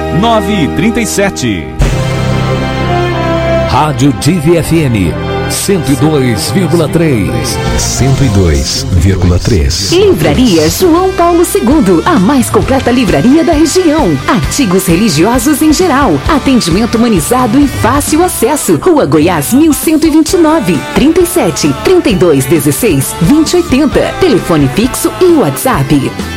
9h37. Rádio Divi FM 102,3. 102,3. Livraria João Paulo II, a mais completa livraria da região. Artigos religiosos em geral. Atendimento humanizado e fácil acesso. Rua Goiás 1129, 37 32 16 2080. Telefone fixo e WhatsApp